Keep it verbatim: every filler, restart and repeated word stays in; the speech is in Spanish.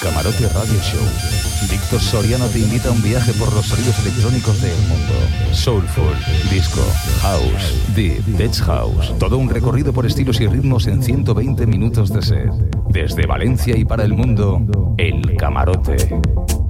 Camarote Radio Show. Víctor Soriano te invita a un viaje por los sonidos electrónicos del mundo. Soulful, disco, house, deep, tech house. Todo un recorrido por estilos y ritmos en ciento veinte minutos de set. Desde Valencia y para el mundo, El Camarote.